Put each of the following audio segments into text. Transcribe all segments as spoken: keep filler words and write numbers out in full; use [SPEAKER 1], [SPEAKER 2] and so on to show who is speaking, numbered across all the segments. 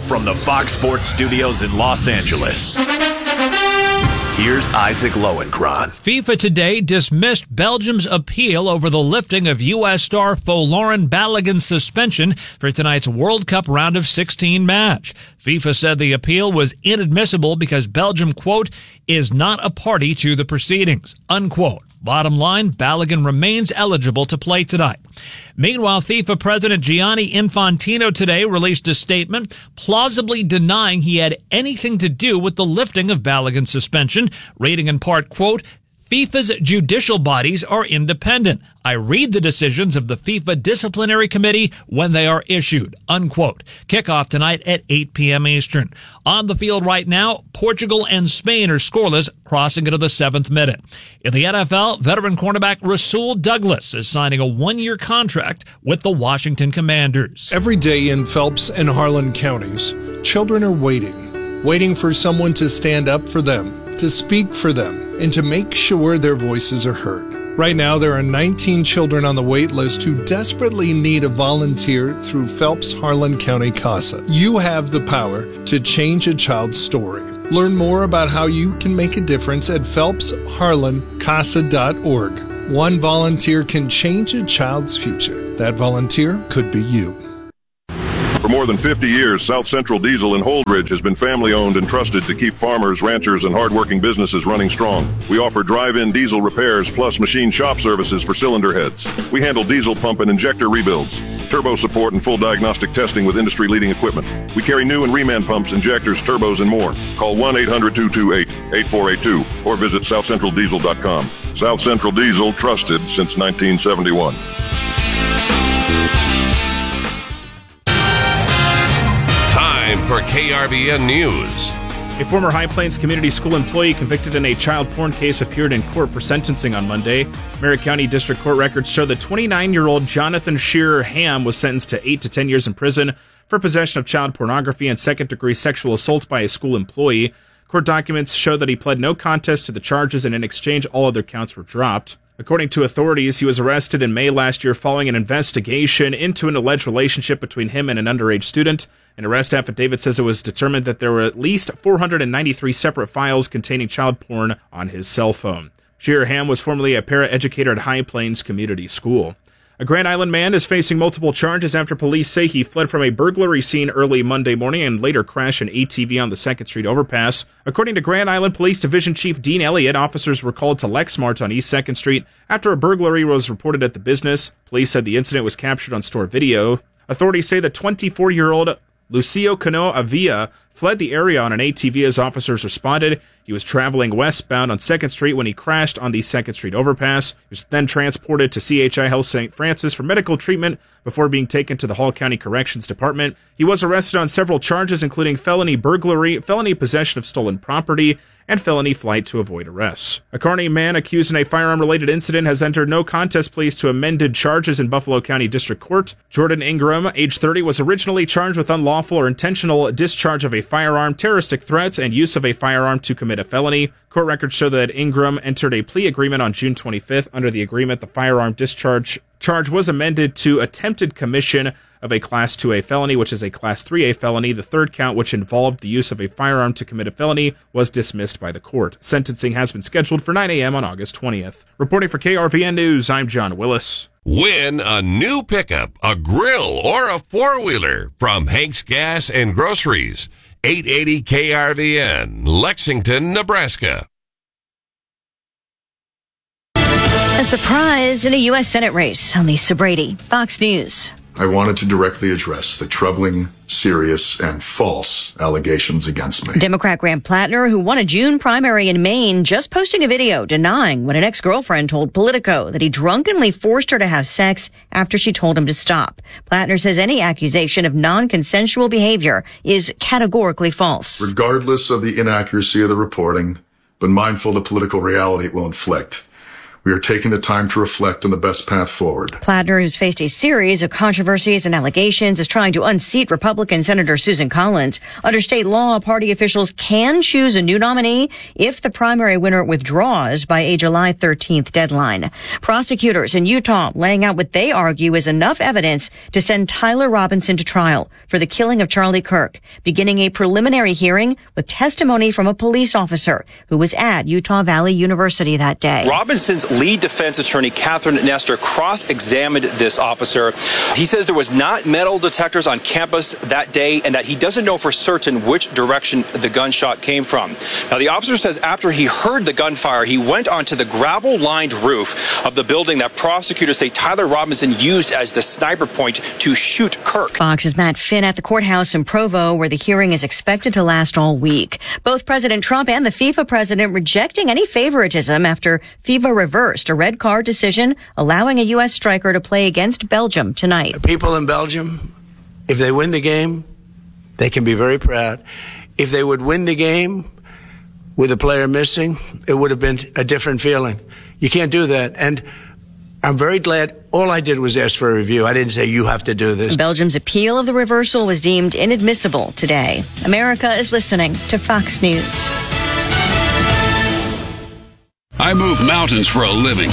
[SPEAKER 1] From the Fox Sports Studios in Los Angeles, here's Isaac Lowenkron.
[SPEAKER 2] FIFA today dismissed Belgium's appeal over the lifting of U S star Folarin Balogun's suspension for tonight's World Cup round of sixteen match. FIFA said the appeal was inadmissible because Belgium, quote, is not a party to the proceedings, unquote. Bottom line, Balogun remains eligible to play tonight. Meanwhile, FIFA President Gianni Infantino today released a statement plausibly denying he had anything to do with the lifting of Balogun's suspension, reading in part, quote, FIFA's judicial bodies are independent. I read the decisions of the FIFA Disciplinary Committee when they are issued, unquote. Kickoff tonight at eight p.m. Eastern. On the field right now, Portugal and Spain are scoreless, crossing into the seventh minute. In the N F L, veteran cornerback Rasul Douglas is signing a one-year contract with the Washington Commanders.
[SPEAKER 3] Every day in Phelps and Harlan counties, children are waiting, waiting for someone to stand up for them, to speak for them, and to make sure their voices are heard. Right now, there are nineteen children on the wait list who desperately need a volunteer through Phelps Harlan County CASA. You have the power to change a child's story. Learn more about how you can make a difference at phelps harlan casa dot org. One volunteer can change a child's future. That volunteer could be you.
[SPEAKER 4] For more than fifty years, South Central Diesel in Holdridge has been family-owned and trusted to keep farmers, ranchers, and hardworking businesses running strong. We offer drive-in diesel repairs plus machine shop services for cylinder heads. We handle diesel pump and injector rebuilds, turbo support, and full diagnostic testing with industry-leading equipment. We carry new and reman pumps, injectors, turbos, and more. Call one eight hundred two two eight eight four eight two or visit south central diesel dot com. South Central Diesel, trusted since nineteen seventy-one.
[SPEAKER 5] For K R V N News.
[SPEAKER 6] A former High Plains Community School employee convicted in a child porn case appeared in court for sentencing on Monday. Merritt County District Court records show that twenty-nine-year-old Jonathan Shearer Ham was sentenced to eight to ten years in prison for possession of child pornography and second-degree sexual assault by a school employee. Court documents show that he pled no contest to the charges, and in exchange, all other counts were dropped. According to authorities, he was arrested in May last year following an investigation into an alleged relationship between him and an underage student. An arrest affidavit says it was determined that there were at least four hundred ninety-three separate files containing child porn on his cell phone. Shearer Ham was formerly a paraeducator at High Plains Community School. A Grand Island man is facing multiple charges after police say he fled from a burglary scene early Monday morning and later crashed an A T V on the second Street overpass. According to Grand Island Police Division Chief Dean Elliott, officers were called to Lexmart on East second Street after a burglary was reported at the business. Police said the incident was captured on store video. Authorities say the twenty-four-year-old Lucio Cano Avila fled the area on an A T V as officers responded. He was traveling westbound on second Street when he crashed on the second Street overpass. He was then transported to C H I Health Saint Francis for medical treatment before being taken to the Hall County Corrections Department. He was arrested on several charges, including felony burglary, felony possession of stolen property, and felony flight to avoid arrests. A Kearney man accused in a firearm-related incident has entered no contest pleas to amended charges in Buffalo County District Court. Jordan Ingram, age thirty, was originally charged with unlawful or intentional discharge of a firearm, terroristic threats, and use of a firearm to commit a felony. Court records show that Ingram entered a plea agreement on June twenty-fifth. Under the agreement, the firearm discharge charge was amended to attempted commission of a Class two A felony, which is a Class three A felony. The third count, which involved the use of a firearm to commit a felony, was dismissed by the court. Sentencing has been scheduled for nine a.m. on August twentieth. Reporting for K R V N News, I'm John Willis.
[SPEAKER 5] Win a new pickup, a grill, or a four-wheeler from Hank's Gas and Groceries. eight eighty K R V N, Lexington, Nebraska.
[SPEAKER 7] A surprise in a U S Senate race on Lisa Brady, Fox News.
[SPEAKER 8] I wanted to directly address the troubling, serious, and false allegations against me.
[SPEAKER 7] Democrat Graham Plattner, who won a June primary in Maine, just posting a video denying what an ex-girlfriend told Politico, that he drunkenly forced her to have sex after she told him to stop. Plattner says any accusation of non-consensual behavior is categorically false.
[SPEAKER 8] Regardless of the inaccuracy of the reporting, but mindful of the political reality it will inflict, We are taking the time to reflect on the best path forward.
[SPEAKER 7] Plattner, who's faced a series of controversies and allegations, is trying to unseat Republican Senator Susan Collins. Under state law, party officials can choose a new nominee if the primary winner withdraws by a July thirteenth deadline. Prosecutors in Utah laying out what they argue is enough evidence to send Tyler Robinson to trial for the killing of Charlie Kirk, beginning a preliminary hearing with testimony from a police officer who was at Utah Valley University that day.
[SPEAKER 9] Robinson's lead defense attorney, Catherine Nestor, cross-examined this officer. He says there was not metal detectors on campus that day and that he doesn't know for certain which direction the gunshot came from. Now, the officer says after he heard the gunfire, he went onto the gravel-lined roof of the building that prosecutors say Tyler Robinson used as the sniper point to shoot Kirk.
[SPEAKER 7] Fox's Matt Finn at the courthouse in Provo, where the hearing is expected to last all week. Both President Trump and the FIFA president rejecting any favoritism after FIFA reversed a red card decision allowing a U S striker to play against Belgium tonight.
[SPEAKER 10] People in Belgium, if they win the game, they can be very proud. If they would win the game with a player missing, it would have been a different feeling. You can't do that. And I'm very glad all I did was ask for a review. I didn't say you have to do this.
[SPEAKER 7] Belgium's appeal of the reversal was deemed inadmissible today. America is listening to Fox News.
[SPEAKER 11] I move mountains for a living.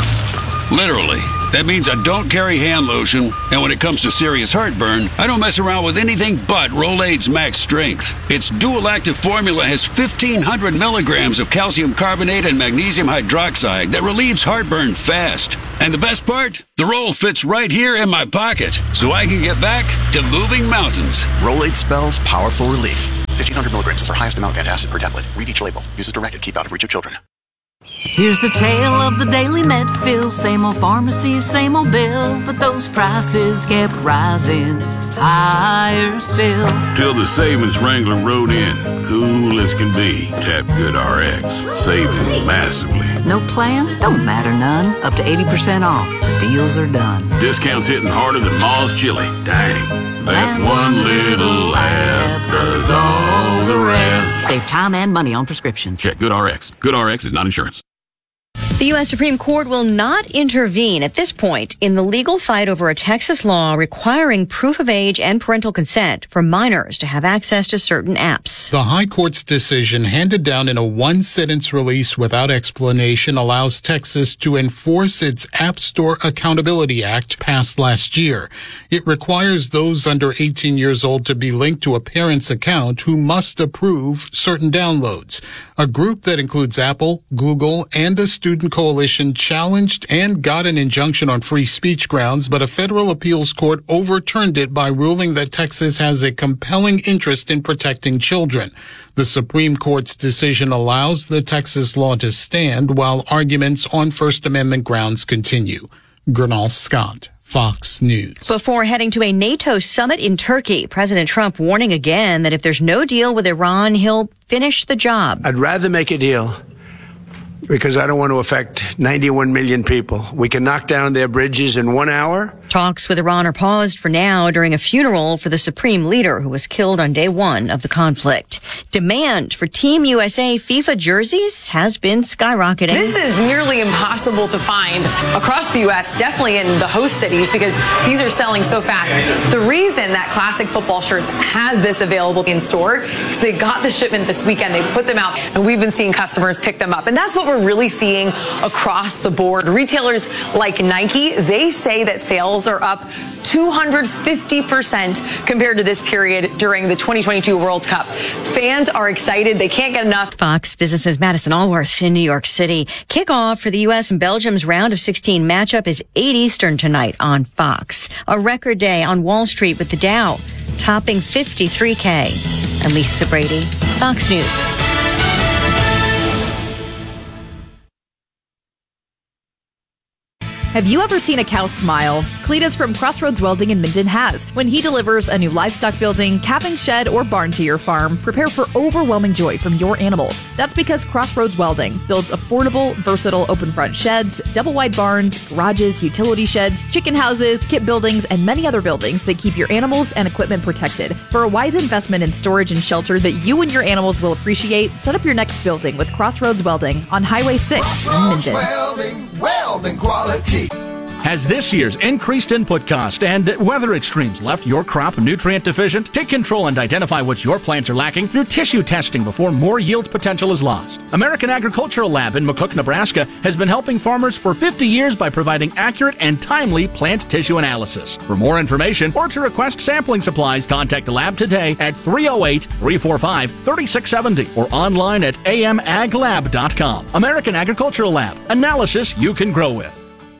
[SPEAKER 11] Literally. That means I don't carry hand lotion, and when it comes to serious heartburn, I don't mess around with anything but Rolaids Max Strength. Its dual-active formula has fifteen hundred milligrams of calcium carbonate and magnesium hydroxide that relieves heartburn fast. And the best part? The roll fits right here in my pocket, so I can get back to moving mountains.
[SPEAKER 12] Rolaids spells powerful relief. fifteen hundred milligrams is our highest amount of antacid per tablet. Read each label. Use as directed. Keep out of reach of children.
[SPEAKER 13] Here's the tale of the daily Medfill. Same old pharmacy, same old bill, but those prices kept rising higher still.
[SPEAKER 14] Till the savings wrangler rode in, cool as can be. Tap Good R X, saving massively.
[SPEAKER 13] No plan? Don't matter none. Up to eighty percent off. The deals are done.
[SPEAKER 14] Discounts hitting harder than Ma's chili. Dang. That one little app does all the rest.
[SPEAKER 13] Save time and money on prescriptions.
[SPEAKER 14] Check Good R X. Good R X is not insurance.
[SPEAKER 7] The U S Supreme Court will not intervene at this point in the legal fight over a Texas law requiring proof of age and parental consent for minors to have access to certain apps.
[SPEAKER 15] The High Court's decision, handed down in a one-sentence release without explanation, allows Texas to enforce its App Store Accountability Act passed last year. It requires those under eighteen years old to be linked to a parent's account who must approve certain downloads. A group that includes Apple, Google, and a student coalition challenged and got an injunction on free speech grounds, but a federal appeals court overturned it by ruling that Texas has a compelling interest in protecting children. The Supreme Court's decision allows the Texas law to stand while arguments on First Amendment grounds continue. Gernal Scott, Fox News.
[SPEAKER 7] Before heading to a NATO summit in Turkey, President Trump warning again that if there's no deal with Iran, he'll finish the job.
[SPEAKER 10] I'd rather make a deal because I don't want to affect ninety-one million people. We can knock down their bridges in one hour.
[SPEAKER 7] Talks with Iran are paused for now during a funeral for the supreme leader who was killed on day one of the conflict. Demand for Team U S A FIFA jerseys has been skyrocketing.
[SPEAKER 16] This is nearly impossible to find across the U S, definitely in the host cities, because these are selling so fast. The reason that Classic Football Shirts has this available in store is they got the shipment this weekend, they put them out, and we've been seeing customers pick them up. And that's what we're really seeing across the board. Retailers like Nike, they say that sales are up two hundred fifty percent compared to this period during the twenty twenty-two World Cup. Fans are excited. They can't get enough.
[SPEAKER 7] Fox Business's Madison Allworth in New York City. Kickoff for the U S and Belgium's round of sixteen matchup is eight Eastern tonight on Fox. A record day on Wall Street with the Dow topping fifty-three K. I'm Lisa Brady, Fox News.
[SPEAKER 17] Have you ever seen a cow smile? Cletus from Crossroads Welding in Minden has. When he delivers a new livestock building, calving shed, or barn to your farm, prepare for overwhelming joy from your animals. That's because Crossroads Welding builds affordable, versatile open front sheds, double wide barns, garages, utility sheds, chicken houses, kit buildings, and many other buildings that keep your animals and equipment protected. For a wise investment in storage and shelter that you and your animals will appreciate, set up your next building with Crossroads Welding on Highway six in Minden.
[SPEAKER 18] more than quality.
[SPEAKER 19] Has this year's increased input cost and weather extremes left your crop nutrient deficient? Take control and identify what your plants are lacking through tissue testing before more yield potential is lost. American Agricultural Lab in McCook, Nebraska has been helping farmers for fifty years by providing accurate and timely plant tissue analysis. For more information or to request sampling supplies, contact the lab today at three oh eight, three four five, three six seven zero or online at a m ag lab dot com. American Agricultural Lab. Analysis you can grow with.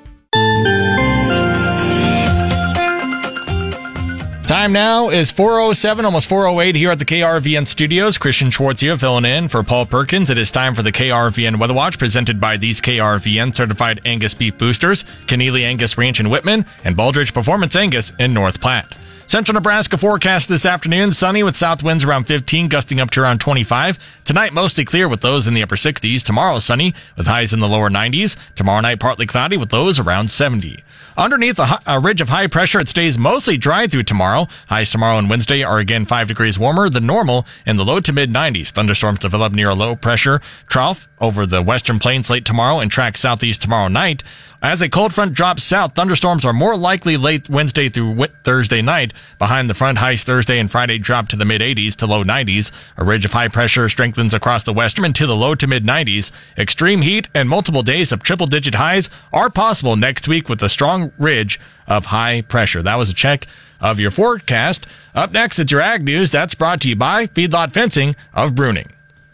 [SPEAKER 20] Time now is four oh seven, almost four oh eight here at the K R V N studios. Christian Schwartz here filling in for Paul Perkins. It is time for the K R V N Weather Watch presented by these K R V N certified Angus beef boosters, Keneally Angus Ranch in Whitman, and Baldrige Performance Angus in North Platte. Central Nebraska forecast this afternoon, sunny with south winds around fifteen, gusting up to around twenty-five. Tonight, mostly clear with lows in the upper sixties. Tomorrow, sunny with highs in the lower nineties. Tomorrow night, partly cloudy with lows around seventy. Underneath a, a ridge of high pressure, it stays mostly dry through tomorrow. Highs tomorrow and Wednesday are again five degrees warmer than normal in the low to mid nineties. Thunderstorms develop near a low pressure trough over the western plains late tomorrow and track southeast tomorrow night. As a cold front drops south, thunderstorms are more likely late Wednesday through Thursday night. Behind the front, highs Thursday and Friday drop to the mid eighties to low nineties. A ridge of high pressure strengthens across the western into the low to mid nineties. Extreme heat and multiple days of triple digit highs are possible next week with a strong ridge of high pressure. That was a check of your forecast. Up next, it's your Ag News. That's brought to you by Feedlot Fencing of Bruning.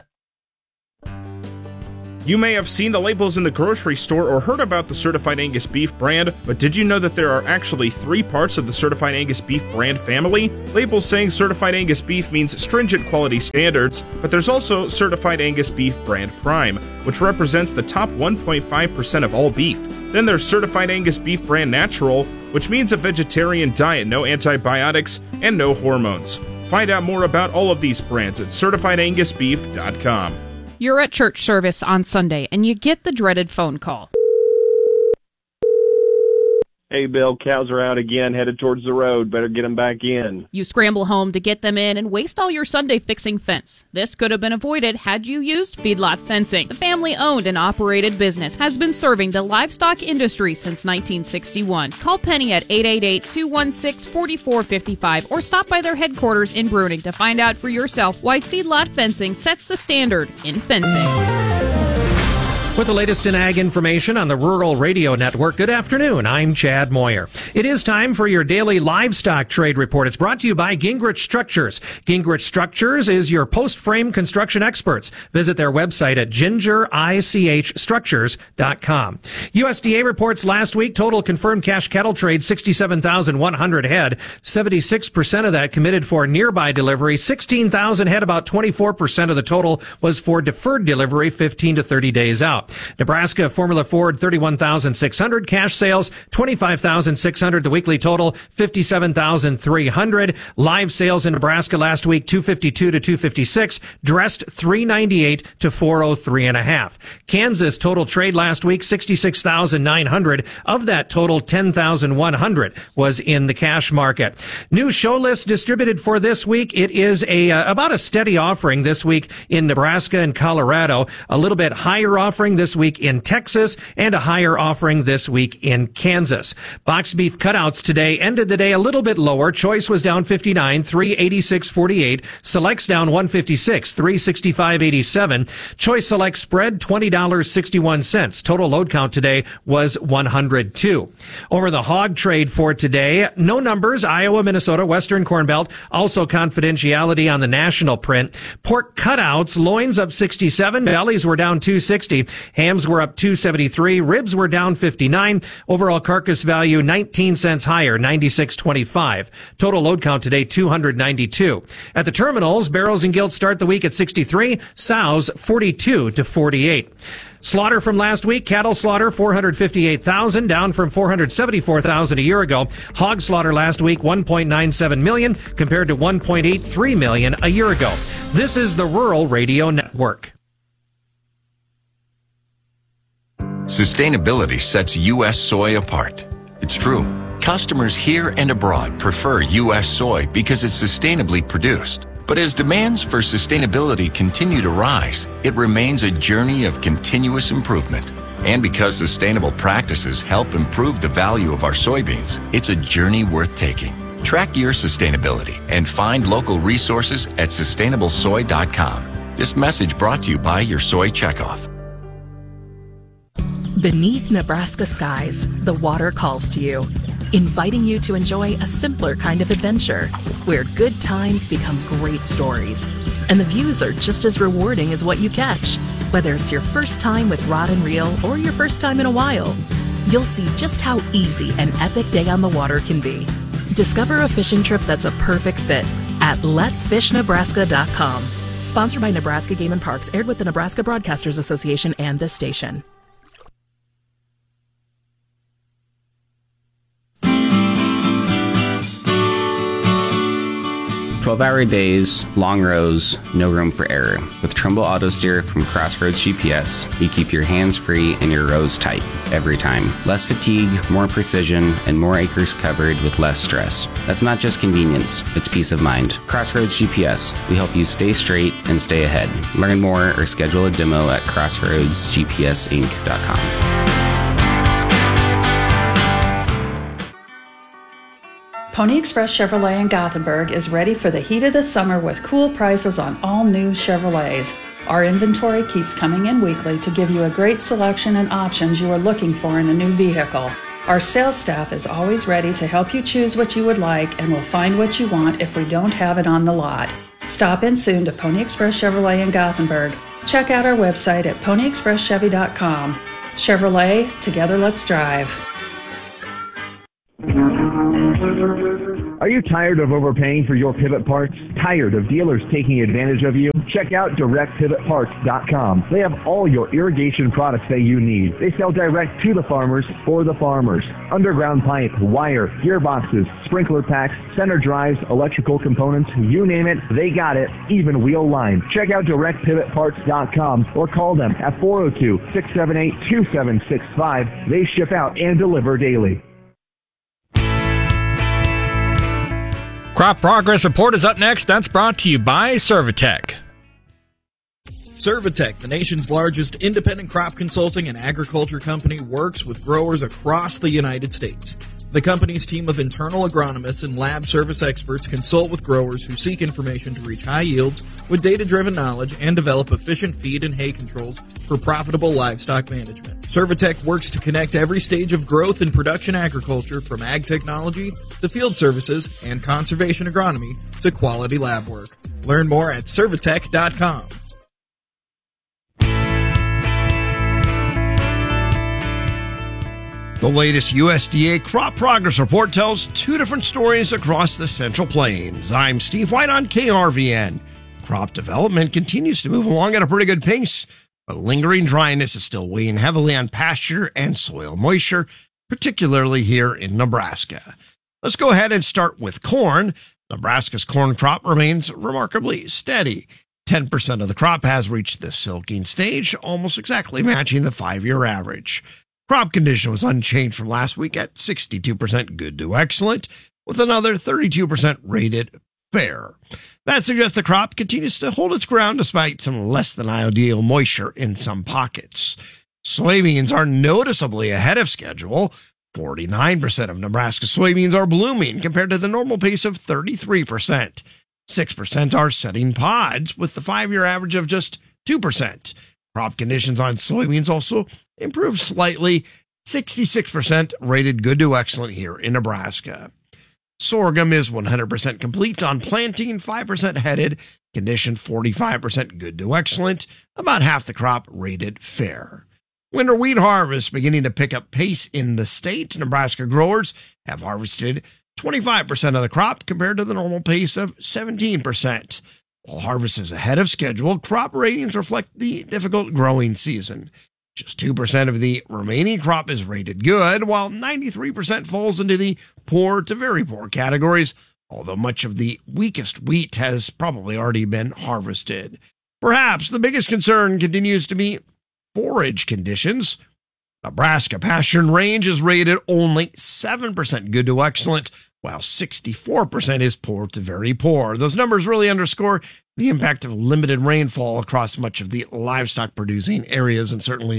[SPEAKER 6] You may have seen the labels in the grocery store or heard about the Certified Angus Beef brand, but did you know that there are actually three parts of the Certified Angus Beef brand family? Labels saying Certified Angus Beef means stringent quality standards, but there's also Certified Angus Beef brand Prime, which represents the top one point five percent of all beef. Then there's Certified Angus Beef brand Natural, which means a vegetarian diet, no antibiotics, and no hormones. Find out more about all of these brands at certified angus beef dot com.
[SPEAKER 21] You're at church service on Sunday, and you get the dreaded phone call.
[SPEAKER 22] Hey, Bill, cows are out again, headed towards the road. Better get them back in.
[SPEAKER 21] You scramble home to get them in and waste all your Sunday fixing fence. This could have been avoided had you used Feedlot Fencing. The family-owned and operated business has been serving the livestock industry since nineteen sixty-one. Call Penny at eight eight eight, two one six, four four five five or stop by their headquarters in Bruning to find out for yourself why Feedlot Fencing sets the standard in fencing.
[SPEAKER 23] With the latest in ag information on the Rural Radio Network, good afternoon. I'm Chad Moyer. It is time for your daily livestock trade report. It's brought to you by Gingrich Structures. Gingrich Structures is your post-frame construction experts. Visit their website at ginger ich structures dot com. U S D A reports last week total confirmed cash cattle trade sixty-seven thousand one hundred head. seventy-six percent of that committed for nearby delivery. sixteen thousand head, about twenty-four percent of the total was for deferred delivery, fifteen to thirty days out. Nebraska Formula Ford, thirty-one thousand six hundred. Cash sales, twenty-five thousand six hundred. The weekly total, fifty-seven thousand three hundred. Live sales in Nebraska last week, two fifty-two to two fifty-six. Dressed, three ninety-eight to four oh three and a half. Kansas total trade last week, sixty-six thousand nine hundred. Of that total, ten thousand one hundred was in the cash market. New show list distributed for this week. It is a uh, about a steady offering this week in Nebraska and Colorado. A little bit higher offering this week in Texas, and a higher offering this week in Kansas. Box beef cutouts today ended the day a little bit lower. Choice was down fifty-nine, three eighty-six forty-eight. Select's down one fifty-six, three sixty-five eighty-seven. Choice Select spread twenty dollars and sixty-one cents. Total load count today was one hundred two. Over the hog trade for today, no numbers. Iowa, Minnesota, Western Corn Belt. Also confidentiality on the national print. Pork cutouts, loins up sixty-seven. Bellies were down two sixty. Hams were up two seventy-three. Ribs were down fifty-nine. Overall carcass value nineteen cents higher, ninety-six twenty-five. Total load count today two hundred ninety-two. At the terminals, barrels and gilts start the week at sixty-three. Sows forty-two to forty-eight. Slaughter from last week, cattle slaughter four hundred fifty-eight thousand, down from four hundred seventy-four thousand a year ago. Hog slaughter last week, one point nine seven million compared to one point eight three million a year ago. This is the Rural Radio Network.
[SPEAKER 24] Sustainability sets U S soy apart. It's true. Customers here and abroad prefer U S soy because it's sustainably produced. But as demands for sustainability continue to rise, it remains a journey of continuous improvement. And because sustainable practices help improve the value of our soybeans, it's a journey worth taking. Track your sustainability and find local resources at sustainable soy dot com. This message brought to you by your Soy Checkoff.
[SPEAKER 1] Beneath Nebraska skies, the water calls to you, inviting you to enjoy a simpler kind of adventure where good times become great stories. And the views are just as rewarding as what you catch. Whether it's your first time with rod and reel or your first time in a while, you'll see just how easy an epic day on the water can be. Discover a fishing trip that's a perfect fit at lets fish nebraska dot com. Sponsored by Nebraska Game and Parks, aired with the Nebraska Broadcasters Association and this station.
[SPEAKER 2] twelve-hour days, long rows, no room for error. With Trumbull Auto Steer from Crossroads G P S, you keep your hands free and your rows tight every time. Less fatigue, more precision, and more acres covered with less stress. That's not just convenience, it's peace of mind. Crossroads G P S, we help you stay straight and stay ahead. Learn more or schedule a demo at crossroads g p s inc dot com.
[SPEAKER 3] Pony Express Chevrolet in Gothenburg is ready for the heat of the summer with cool prices on all new Chevrolets. Our inventory keeps coming in weekly to give you a great selection and options you are looking for in a new vehicle. Our sales staff is always ready to help you choose what you would like and will find what you want if we don't have it on the lot. Stop in soon to Pony Express Chevrolet in Gothenburg. Check out our website at pony express chevy dot com. Chevrolet, together let's drive.
[SPEAKER 18] Are you tired of overpaying for your pivot parts? Tired of dealers taking advantage of you? Check out direct pivot parts dot com. They have all your irrigation products that you need. They sell direct to the farmers for the farmers. Underground pipe, wire, gearboxes, sprinkler packs, center drives, electrical components, you name it, they got it, even wheel line. Check out direct pivot parts dot com or call them at four oh two, six seven eight, two seven six five. They ship out and deliver daily.
[SPEAKER 20] Crop Progress Report is up next. That's brought to you by Servitech.
[SPEAKER 25] Servitech, the nation's largest independent crop consulting and agriculture company, works with growers across the United States. The company's team of internal agronomists and lab service experts consult with growers who seek information to reach high yields with data-driven knowledge and develop efficient feed and hay controls for profitable livestock management. Servitech works to connect every stage of growth in production agriculture, from ag technology to field services and conservation agronomy to quality lab work. Learn more at servitech dot com.
[SPEAKER 26] The latest U S D A Crop Progress Report tells two different stories across the Central Plains. I'm Steve White on K R V N. Crop development continues to move along at a pretty good pace, but lingering dryness is still weighing heavily on pasture and soil moisture, particularly here in Nebraska. Let's go ahead and start with corn. Nebraska's corn crop remains remarkably steady. ten percent of the crop has reached the silking stage, almost exactly matching the five-year average. Crop condition was unchanged from last week at sixty-two percent good to excellent, with another thirty-two percent rated fair. That suggests the crop continues to hold its ground despite some less than ideal moisture in some pockets. Soybeans are noticeably ahead of schedule. forty-nine percent of Nebraska soybeans are blooming compared to the normal pace of thirty-three percent. six percent are setting pods, with the five-year average of just two percent. Crop conditions on soybeans also improved slightly, sixty-six percent rated good to excellent here in Nebraska. Sorghum is one hundred percent complete on planting, five percent headed, condition forty-five percent good to excellent, about half the crop rated fair. Winter wheat harvest beginning to pick up pace in the state. Nebraska growers have harvested twenty-five percent of the crop compared to the normal pace of seventeen percent. While harvest is ahead of schedule, crop ratings reflect the difficult growing season. Just two percent of the remaining crop is rated good, while ninety-three percent falls into the poor to very poor categories, although much of the weakest wheat has probably already been harvested. Perhaps the biggest concern continues to be forage conditions. Nebraska pasture and range is rated only seven percent good to excellent, while sixty-four percent is poor to very poor. Those numbers really underscore the impact of limited rainfall across much of the livestock producing areas, and certainly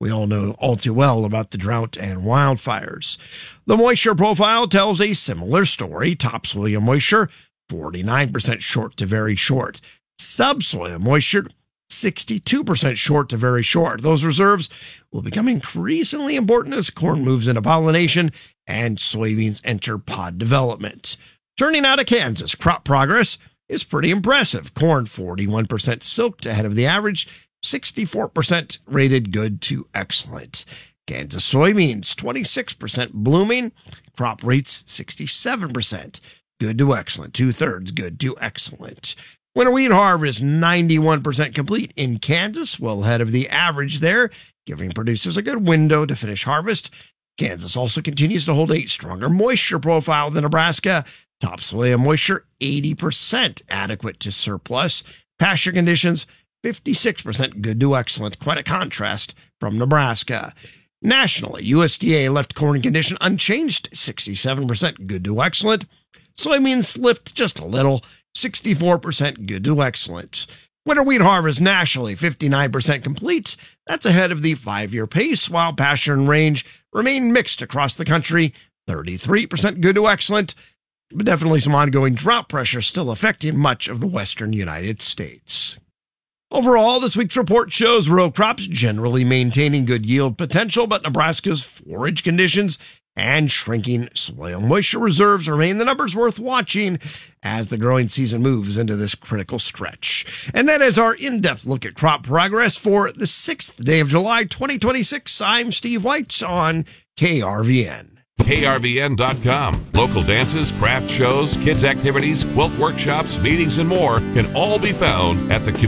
[SPEAKER 26] We all know all too well about the drought and wildfires. The moisture profile tells a similar story. Topsoil moisture, forty-nine percent short to very short. Subsoil moisture, sixty-two percent short to very short. Those reserves will become increasingly important as corn moves into pollination and soybeans enter pod development. Turning now to Kansas, crop progress is pretty impressive. Corn, forty-one percent silked ahead of the average, sixty-four percent rated good to excellent. Kansas soybeans, twenty-six percent blooming, crop rates sixty-seven percent, good to excellent, two-thirds good to excellent. Winter wheat harvest, ninety-one percent complete in Kansas, well ahead of the average there, giving producers a good window to finish harvest. Kansas also continues to hold a stronger moisture profile than Nebraska. Topsoil moisture, eighty percent adequate to surplus. Pasture conditions, fifty-six percent good to excellent. Quite a contrast from Nebraska. Nationally, U S D A left corn condition unchanged, sixty-seven percent good to excellent. Soybeans slipped just a little, sixty-four percent good to excellent. Winter wheat harvest nationally, fifty-nine percent complete. That's ahead of the five-year pace, while pasture and range remain mixed across the country, thirty-three percent good to excellent. But definitely some ongoing drought pressure still affecting much of the western United States. Overall, this week's report shows row crops generally maintaining good yield potential, but Nebraska's forage conditions and shrinking soil moisture reserves remain the numbers worth watching as the growing season moves into this critical stretch. And that is our in-depth look at crop progress for the sixth day of July, twenty twenty-six. I'm Steve White on K R V N.
[SPEAKER 4] K R V N dot com. Local dances, craft shows, kids' activities, quilt workshops, meetings, and more can all be found at the